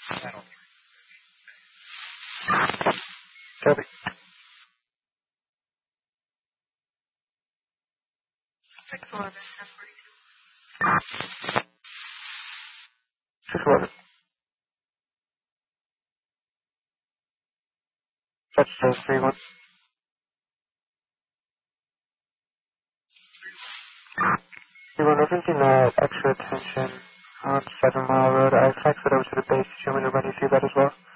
Copy. 611. Touchdown 31. You were referencing that extra attention on 7 Mile Road. I faxed it over to the base. Do you want me to run you through that as well?